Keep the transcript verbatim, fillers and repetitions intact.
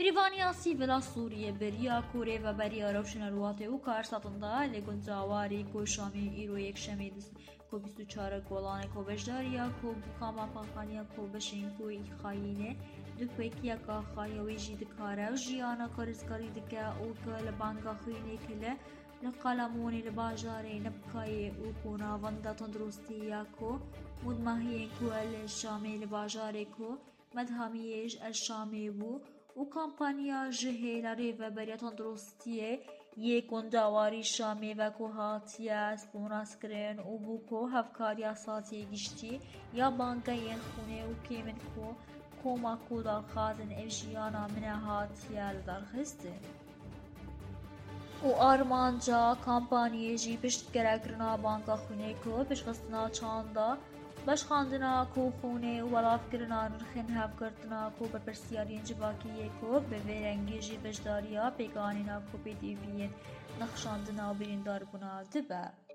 میریوانیا سیویلا سوریه بریا کوره و بریا روشن الواته و کار ساتنده لگن جاواری کو شامی ایرو یک شمی دست کو بیست و چهار گلانه کو بجداریا کو بکاما پاخانیا کو بشین کو خاینه دکویکیا کا خایوی جید کاره و جیانا کارزکاری دکه او که لبانگا خینه کله لقلمونی لباجاری نبکای او کونا وندا تندرستیا کو مدماهی کو الشامی لباجاری کو مدهمیش الشامی بو و کمپانیا جهیلاری و برای تندرستیه یک گندواری شامی و کوهاتیا سپوناس کرن و بو کو هفکاریا ساتی گشتی یا بانگین خونه و کیمن کو کوما کو دار خازن افجیانا منهاتیا لدرخسته و آرمانجا کمپانیه جی پشت گرگرنا بانگا خونه کو پشخستنا چاندا باش خواندنا کو خونه و ولاف کرنا نرخین هف کردنا کو بپرسیارین جواکیه کو به ویرنگی جی بجداریا پیگانینا کو پی دیوین نخشاندنا و بریندار بنا دبه